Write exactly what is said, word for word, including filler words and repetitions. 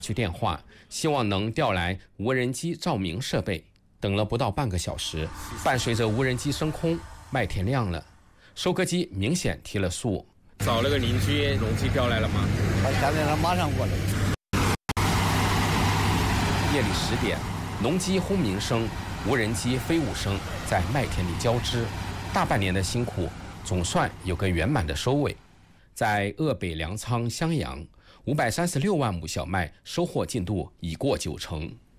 去电话，希望能调来无人机照明设备。等了不到半个小时，伴随着无人机升空，麦田亮了，收割机明显提了速。 找了个邻居，农机调来了吗？ 他现在他马上过来。 夜里十点，农机轰鸣声、无人机飞舞声在麦田里交织，大半年的辛苦总算有个圆满的收尾。在鄂北粮仓襄阳，五百三十六万亩小麦收获进度已过九成。